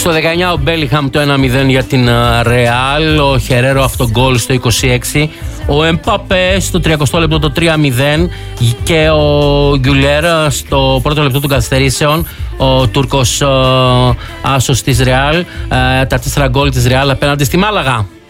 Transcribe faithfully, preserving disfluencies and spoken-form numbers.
Στο δεκαεννιά ο Μπέλιγχαμ το ένα μηδέν για την Ρεάλ. Ο Χερέρο αυτογκόλ στο είκοσι έξι. Ο Εμπαπέ στο τριακοστό λεπτό το τρία μηδέν. Και ο Γκιουλέρ στο πρώτο λεπτό των καθυστερήσεων. Ο Τούρκος άσος της Ρεάλ. Τα τέσσερα γκολ της Ρεάλ απέναντι στη Μάλαγα.